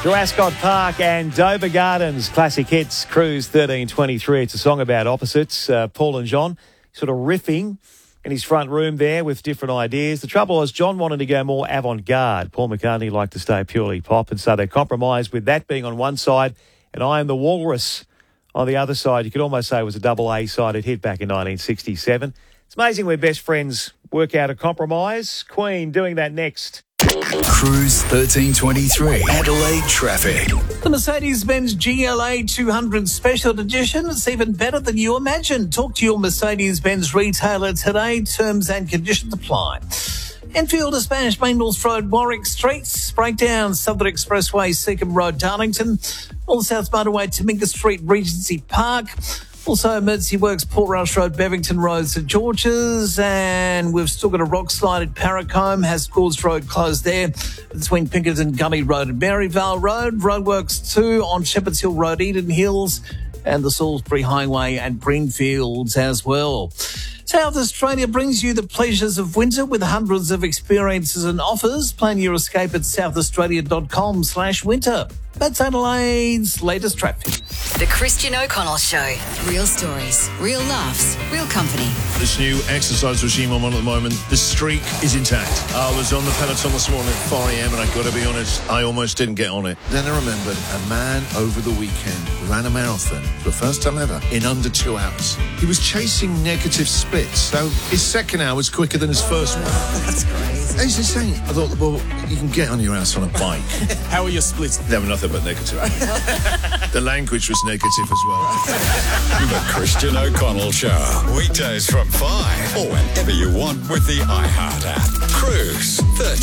Through Ascot Park and Dover Gardens, classic hits, Cruise 1323. It's a song about opposites. Paul and John sort of riffing in his front room there with different ideas. The trouble was John wanted to go more avant-garde. Paul McCartney liked to stay purely pop, and so they compromised with that being on one side and I Am the Walrus on the other side. You could almost say it was a double A-sided hit back in 1967. It's amazing when best friends work out a compromise. Queen doing that next. Cruise 1323, Adelaide traffic. The Mercedes-Benz GLA 200 Special Edition. It's even better than you imagined. Talk to your Mercedes-Benz retailer today. Terms and conditions apply. Enfield to Spanish Main North Road, Warwick Streets. Breakdown, Southern Expressway, Seacombe Road, Darlington. North South Motorway, Tominga Street, Regency Park. Also, Emergency Works, Port Rush Road, Bevington Road, St George's. And we've still got a rock slide at Paracombe, has Gores Road closed there between Pinkerton, Gummy Road and Maryvale Road. Roadworks 2 on Shepherd's Hill Road, Eden Hills, and the Salisbury Highway and Greenfields as well. South Australia brings you the pleasures of winter with hundreds of experiences and offers. Plan your escape at southaustralia.com/winter. That's Adelaide's latest traffic. The Christian O'Connell Show. Real stories, real laughs, real company. This new exercise regime I'm on at the moment, the streak is intact. I was on the Peloton this morning at 4 a.m. and I've got to be honest, I almost didn't get on it. Then I remembered a man over the weekend ran a marathon for the first time ever in under 2 hours. He was chasing negative splits, so his second hour was quicker than his first one. That's crazy. It's insane. I thought, well, you can get on your ass on a bike. How are your splits? They were nothing but negative. The language was negative as well. The Christian O'Connell Show. Weekdays from 5 or whenever you want with the iHeart app. Cruise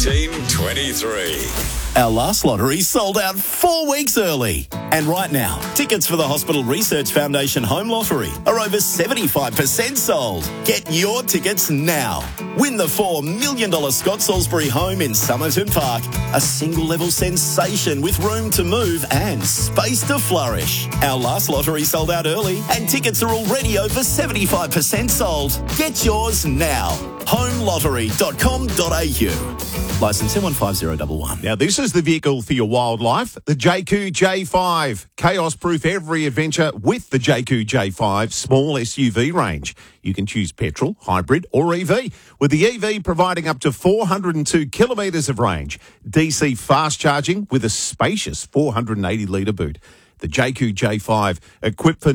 1323. Our last lottery sold out 4 weeks early. And right now, tickets for the Hospital Research Foundation Home Lottery are over 75% sold. Get your tickets now. Win the $4 million Scott Salisbury home in Somerton Park. A single-level sensation with room to move and space to flourish. Our last lottery sold out early and tickets are already over 75% sold. Get yours now. homelottery.com.au. Licence M150111. Now, this is the vehicle for your wildlife, the JQ J5. Chaos-proof every adventure with the JQ J5 small SUV range. You can choose petrol, hybrid or EV, with the EV providing up to 402 kilometres of range. DC fast charging with a spacious 480-litre boot. The JQ J5, equipped for